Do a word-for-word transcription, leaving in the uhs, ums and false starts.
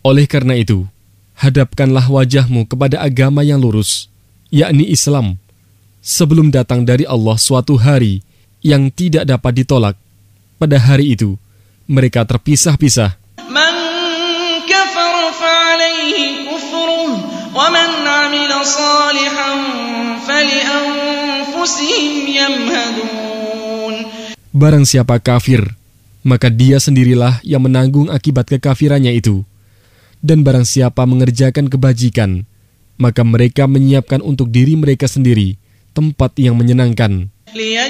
Oleh karena itu, hadapkanlah wajahmu kepada agama yang lurus, yakni Islam, sebelum datang dari Allah suatu hari yang tidak dapat ditolak. Pada hari itu, mereka terpisah-pisah. Man kafara fa'alayhi kufruh, wa man 'amila salihan falianfusihim yamhadun. Barang siapa kafir, maka dia sendirilah yang menanggung akibat kekafirannya itu. Dan barang siapa mengerjakan kebajikan, maka mereka menyiapkan untuk diri mereka sendiri tempat yang menyenangkan.